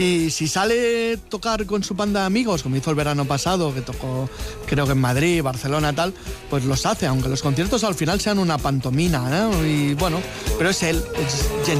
Y si sale tocar con su banda de amigos, como hizo el verano pasado, que tocó creo que en Madrid, Barcelona, tal, pues los hace, aunque los conciertos al final sean una pantomima, ¿no? Y bueno, pero es él, es Gen